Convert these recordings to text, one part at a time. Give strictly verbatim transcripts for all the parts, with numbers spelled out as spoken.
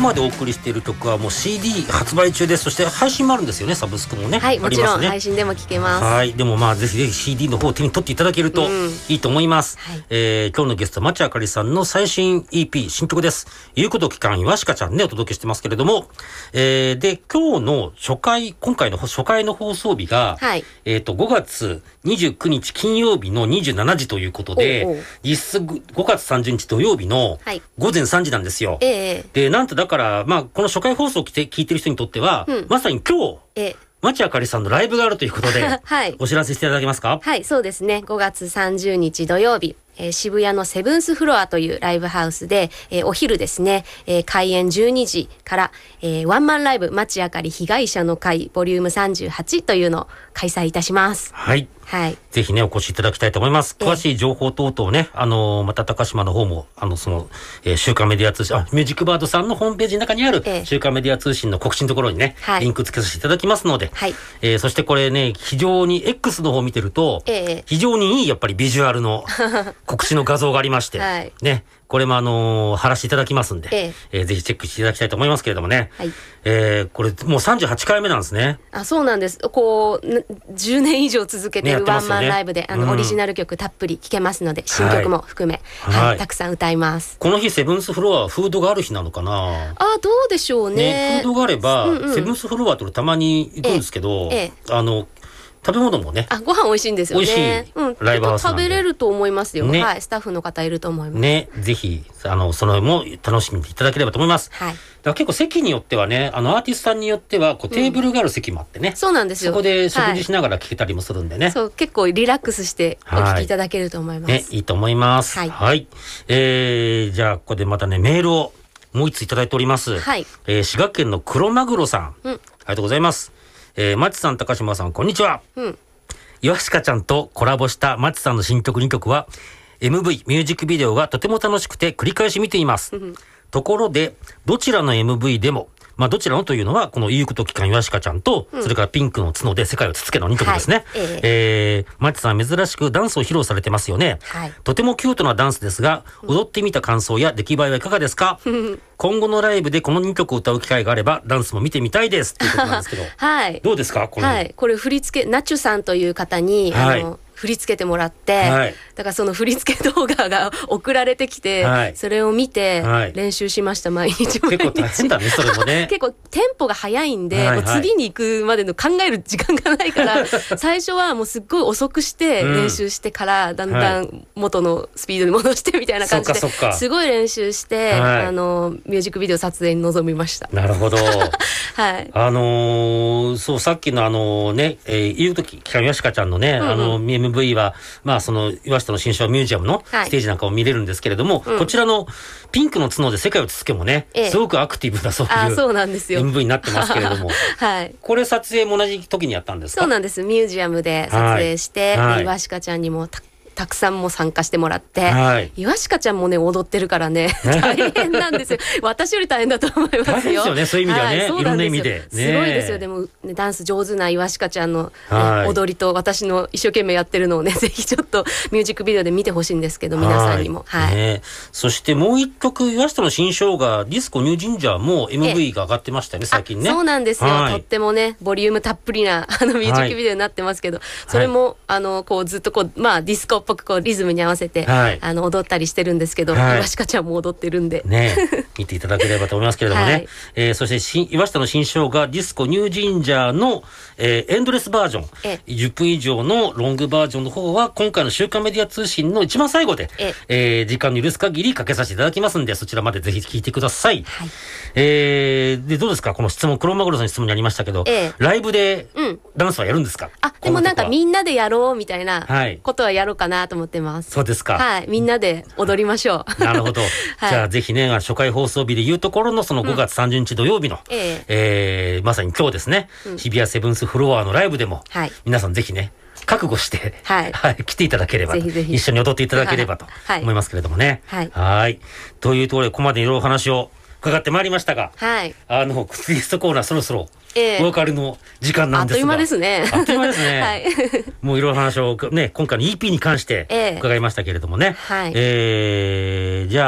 までお送りしている曲はもう シーディー 発売中です。そして配信もあるんですよね、サブスクもね。 はい、もちろん、 ありますね、 配信でも聴けます。 はい、でもまあぜひぜひ シーディー の方を手に取っていただけるといいと思います、うん、はい、えー、今日のゲスト町あかりさんの最新 イーピー 新曲です。言うこと期間いわしかちゃんねお届けしてますけれども、えー、で今日の初回今回の初回の放送日が、はい、えー、とごがつにじゅうくにち金曜日のにじゅうしちじということで、おうおう、実質ごがつさんじゅうにち土曜日のごぜんさんじなんですよ、はい、えー、でなんとだからまあこの初回放送を聞いている人にとっては、うん、まさに今日、えー町あかりさんのライブがあるということで、はい、お知らせしていただけますか。 はい、そうですね。ごがつさんじゅうにち土曜日、えー、渋谷のセブンスフロアというライブハウスで、えー、お昼ですね、えー、開演じゅうにじから、えー、ワンマンライブ町あかり被害者の会ボリュームさんじゅうはちというのを開催いたします。 はい。はい。ぜひね、お越しいただきたいと思います。詳しい情報等々ね、あのー、また高島の方も、あの、その、えー、週刊メディア通信、あ、ミュージックバードさんのホームページの中にある、週刊メディア通信の告知のところにね、はい、リンク付けさせていただきますので、はい。えー、そしてこれね、非常に X の方を見てると、えー、非常にいい、やっぱりビジュアルの告知の画像がありまして、はい。ね。これもあのー、貼らせていただきますんで、えええー、ぜひチェックしていただきたいと思いますけれどもね。はい。えー、これもうさんじゅうはちかいめなんですね。 あ、そうなんです。こう、じゅうねん以上続けてるワンマンライブで、ね、あの、うん、オリジナル曲たっぷり聴けますので、新曲も含め、はい、はい、たくさん歌います。 この日、セブンスフロアはフードがある日なのかな。 あ、どうでしょうね。 ね、フードがあれば、うんうん、セブンスフロアとたまに行くんですけど、ええええ、あの、食べ物もね、 あ、ご飯美味しいんですよね。 美味しい、うん、ライブハウスなんで食べれると思いますよ、ね、はい、スタッフの方いると思いますね。ぜひあのその辺も楽しみにいただければと思います。はい。だから結構席によってはね、あのアーティストさんによってはこうテーブルがある席もあってね、うん、そうなんですよ。そこで食事しながら聴けたりもするんでね、はい、そう結構リラックスしてお聴きいただけると思います。はい、ね、いいと思います。はい。はい、えー、じゃあここでまたねメールをもう一ついただいております。はい。えー、滋賀県の黒マグロさん、うん、ありがとうございます。えー、町さん高島さんこんにちは。うん。いわしかちゃんとコラボした町さんの新曲にきょくは エムブイ ミュージックビデオがとても楽しくて繰り返し見ています。ところでどちらの エムブイ でも、まあどちらのというのはこの言うこと期間いわしかちゃんと、うん、それからピンクの角で世界をつつけのにきょくですね。はい、えー、えー、町さん珍しくダンスを披露されてますよね。はい、とてもキュートなダンスですが、踊ってみた感想や出来栄えはいかがですか？今後のライブでこのにきょくを歌う機会があればダンスも見てみたいですっていうことなんですけど、はい、どうですかこれ。 はい、これ振り付けナチュさんという方に、はい、あの振り付けてもらって、はい、だからその振り付け動画が送られてきて、はい、それを見て練習しました、毎日毎日。 結構大変だねそれもね。 結構テンポが速いんで、はいはい、もう次に行くまでの考える時間がないから最初はもうすっごい遅くして練習してから、うん、だんだん元のスピードに戻してみたいな感じですごい練習して、はい、あのミュージックビデオ撮影に臨みました。 なるほど。はい。あのー、そうさっきのあのね、えー、言うとき期間いわしかちゃんのね、うんうん、あの エムブイ はまあその岩下の新書ミュージアムのステージなんかを見れるんですけれども、はい、こちらのピンクの角で世界をつつけもね、ええ、すごくアクティブなそういう、そうなんですよ エムブイ になってますけれども、はい、これ撮影も同じ時にやったんですか？ そうなんです。ミュージアムで撮影して、はい、岩下ちゃんにもたたくさんも参加してもらって、はい、岩鹿ちゃんもね踊ってるからね大変なんですよ。私より大変だと思いますよ。 大変ですよね、そういう意味ではね、はい、いろんな意味で、ね、 すごいですよ。でも、ね、ダンス上手な岩鹿ちゃんの、ね、はい、踊りと私の一生懸命やってるのをねぜひちょっとミュージックビデオで見てほしいんですけど、皆さんにも、はい、ね、そしてもう一曲岩下の新生姜ディスコニュージンジャーも エムブイ が上がってましたよね、最近ね。そうなんですよ、はい、とってもねボリュームたっぷりなあのミュージックビデオになってますけど、はい、それもあのこうずっとこう、まあ、ディスコっぽくこうリズムに合わせて、はい、あの踊ったりしてるんですけど、はい、岩鹿ちゃんも踊ってるんでね見ていただければと思いますけれどもね、はい、えー、そしてし岩下の新生姜ディスコニュージンジャーの、えー、エンドレスバージョンえじゅっぷん以上のロングバージョンの方は今回の週刊メディア通信の一番最後でえ、えー、時間の許す限りかけさせていただきますんで、そちらまでぜひ聞いてください。はい、えー、でどうですかこの質問、黒マグロさんの質問にありましたけど、えライブでダンスはやるんですか？うん、あ、でもなんかみんなでやろうみたいなことはやろうかなと思ってます。そうですか。はい、みんなで踊りましょう。なるほど。はい、じゃあぜひね、初回放送日でいうところのそのごがつさんじゅうにち土曜日の、うん、えーえー、まさに今日ですね、うん、日比谷セブンスフロアのライブでも、はい、皆さんぜひね覚悟して、はいはい、来ていただければと、ぜひぜひ一緒に踊っていただければと思いますけれどもね。はい、はい、というところでここまでいろいろお話を伺ってまいりましたが、はい、あのクリストコーナーそろそろお別れの時間なんですが、あっという間ですね。あっという間ですね。はい、もういろいろ話をね今回の イーピー に関して伺いましたけれどもね。はい、えー、じゃあ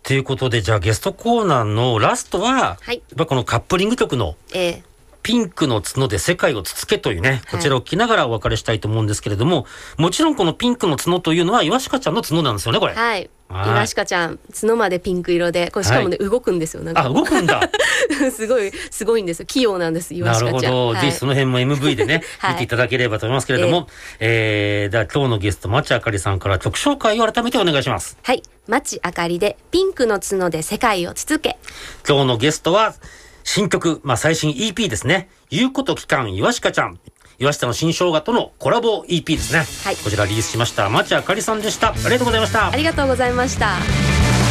ということで、じゃあゲストコーナーのラストは、はい、やっぱこのカップリング曲の、ええ、ピンクの角で世界をつつけというね、こちらを聞きながらお別れしたいと思うんですけれども、はい、もちろんこのピンクの角というのは、イワシカちゃんの角なんですよね、これ。 はい。イワシカちゃん、角までピンク色で、これしかもね、はい、動くんですよ。なんかあ、動くんだ。 すごい、すごいんですよ。器用なんです、イワシカちゃん。 なるほど。はい、ぜひその辺も エムブイ でね、はい、見ていただければと思いますけれども、えー、えー、では今日のゲスト、町あかりさんから曲紹介を改めてお願いします。 はい。町あかりで、ピンクの角で世界をつつけ。 今日のゲストは、新曲、まあ最新 イーピー ですね。言うこと聞かん、イワシカちゃん。岩下の新生姜とのコラボ イーピー ですね、はい、こちらリリースしました町あかりさんでした。ありがとうございました。 ありがとうございました。